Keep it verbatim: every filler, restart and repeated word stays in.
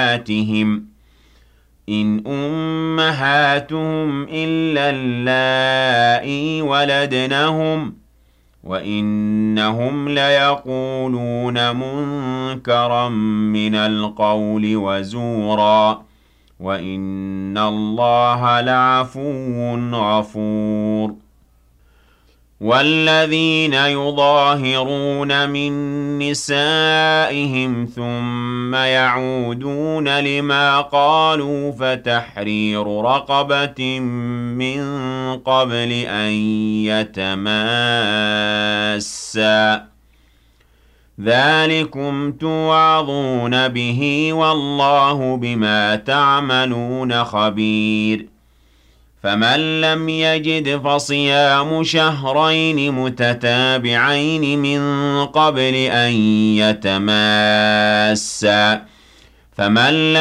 أمهاتهم إن أمهاتهم إلا اللائي ولدنهم وإنهم ليقولون منكرا من القول وزورا وإن الله لعفو غفور والذين يظاهرون من نسائهم ثم يعودون لما قالوا فتحرير رقبة من قبل أن يتماسا ذلكم توعظون به والله بما تعملون خبير فمن لم يجد فصيام شهرين متتابعين من قبل أن يتماسا فمن لم